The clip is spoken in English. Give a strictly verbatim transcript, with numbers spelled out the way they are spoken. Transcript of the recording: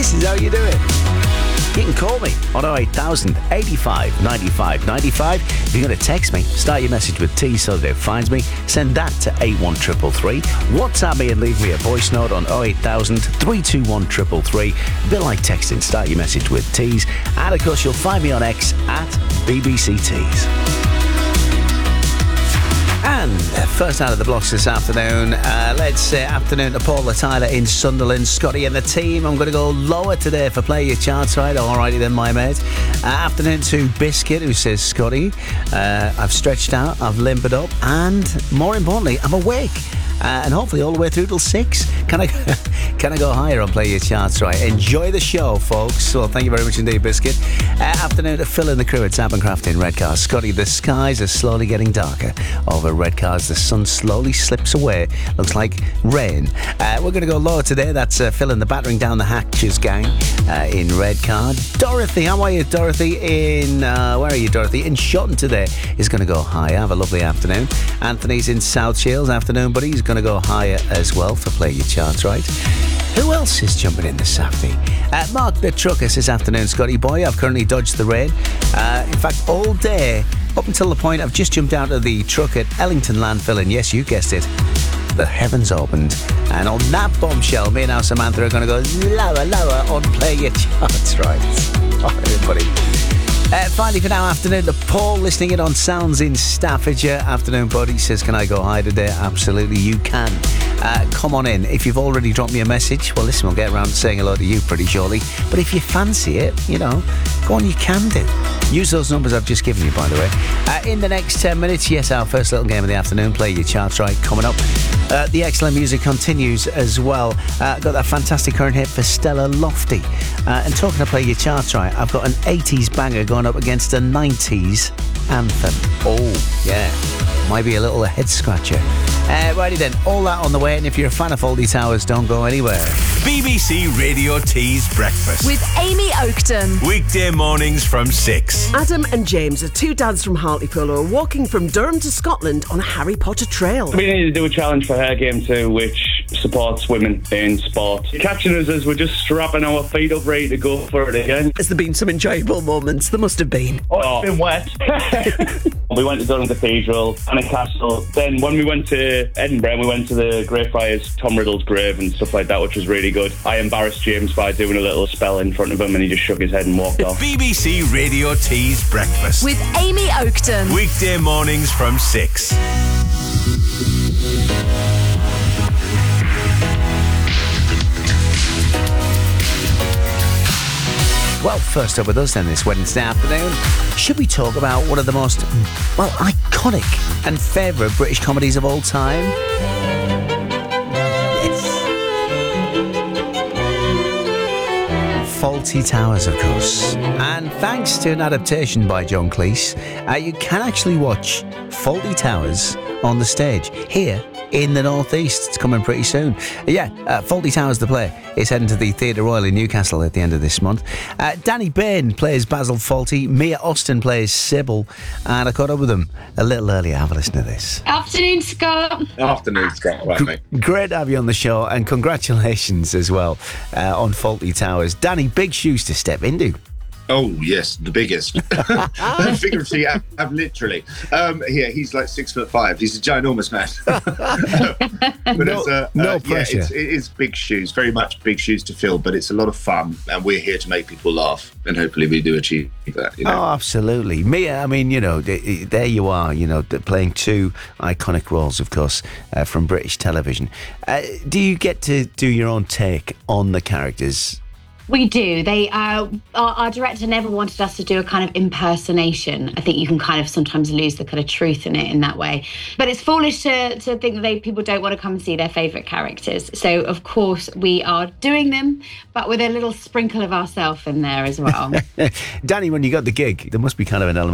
This is how you do it. You can call me on oh eight thousand, eighty-five, ninety-five, ninety-five. If you're going to text me, start your message with T so that it finds me. Send that to eight one three three three. WhatsApp me and leave me a voice note on oh eight thousand, three two one, three three three. A bit like texting, start your message with T's. And of course, you'll find me on X at B B C Tees. And first out of the blocks this afternoon, uh, let's say afternoon to Paula Tyler in Sunderland, Scotty and the team. I'm going to go lower today for Play Your Charts Right. Alrighty then, my mate. Uh, afternoon to Biscuit, who says, Scotty, uh, I've stretched out, I've limbered up, and more importantly, I'm awake. Uh, and hopefully all the way through till six. Can I can I go higher on Play Your Charts Right? Enjoy the show, folks. Well, thank you very much indeed, Biscuit. Uh, afternoon to Phil and the crew at Taberncraft in Redcar. Scotty, the skies are slowly getting darker over Redcar as the sun slowly slips away. Looks like rain. Uh, we're going to go lower today. That's uh, Phil and the Battering Down the Hatches gang uh, in Redcar. Dorothy, how are you, Dorothy? In, uh, where are you, Dorothy? In Shotton today is going to go higher. Have a lovely afternoon. Anthony's in South Shields. Afternoon, buddy. He's going to go higher as well for Play Your Charts Right. Who else is jumping in this afternoon? Uh, Mark the Trucker says, afternoon, Scotty boy. I've currently dodged the rain. Uh, in fact, all day, up until the point I've just jumped out of the truck at Ellington Landfill, and yes, you guessed it, the heavens opened. And on that bombshell, me and our Samantha are going to go lower, lower on Play Your Charts Right. All right, everybody. Uh, finally, for now, afternoon to Paul, listening in on Sounds in Staffordshire. Afternoon, buddy. Says, can I go high today? Absolutely, you can. Uh, come on in. If you've already dropped me a message, well, listen, we'll get around to saying hello to you pretty shortly. But if you fancy it, you know, go on, you can do. Use those numbers I've just given you, by the way. Uh, in the next ten minutes, yes, our first little game of the afternoon, Play Your Charts Right, coming up. Uh, the excellent music continues as well. Uh, got that fantastic current hit for Stella Lofty. Uh, and talking to Play Your Charts Right, I've got an eighties banger going up against a nineties anthem. Oh, yeah. Might be a little head scratcher. Uh, righty then, all that on the way, and if you're a fan of Faulty Towers, don't go anywhere. B B C Radio Tees Breakfast with Amy Oakton. Weekday mornings from six. Adam and James are two dads from Hartlepool who are walking from Durham to Scotland on a Harry Potter trail. We need to do a challenge for Hair Game two, which supports women in sport. Catching us as we're just strapping our feet up, ready to go for it again. Has there been some enjoyable moments? There must have been. Oh, it's been wet. We went to Durham Cathedral and a castle. Then when we went to Edinburgh, we went to the Greyfriars, Tom Riddle's grave and stuff like that, which was really good. I embarrassed James by doing a little spell in front of him and he just shook his head and walked off. B B C Radio Tees Breakfast with Amy Oakton. Weekday mornings from six. Well, first up with us then this Wednesday afternoon, should we talk about one of the most, well, iconic and favourite British comedies of all time? Yes. Faulty Towers, of course. And thanks to an adaptation by John Cleese, uh, you can actually watch Faulty Towers on the stage here in the Northeast. It's coming pretty soon. Yeah, uh, Faulty Towers, the play, is heading to the Theatre Royal in Newcastle at the end of this month. Uh, Danny Bain plays Basil Fawlty. Mia Austin plays Sybil. And I caught up with them a little earlier. Have a listen to this. Afternoon, Scott. Afternoon, Scott. Right, mate. Great to have you on the show, and congratulations as well uh, on Faulty Towers. Danny, big shoes to step into. Oh, yes, the biggest. Figuratively, I've, I've literally. Um, yeah, he's like six foot five. He's a ginormous man. but no, it's, uh, no uh, pressure. Yeah, it's, it is big shoes, very much big shoes to fill, but it's a lot of fun, and we're here to make people laugh, and hopefully we do achieve that. You know? Oh, absolutely. Mia, I mean, you know, there you are, you know, playing two iconic roles, of course, uh, from British television. Uh, do you get to do your own take on the characters? We do. They uh, our, our director never wanted us to do a kind of impersonation. I think you can kind of sometimes lose the kind of truth in it in that way. But it's foolish to, to think that they, people don't want to come and see their favourite characters. So, of course, we are doing them, but with a little sprinkle of ourselves in there as well. Danny, when you got the gig, there must be kind of an element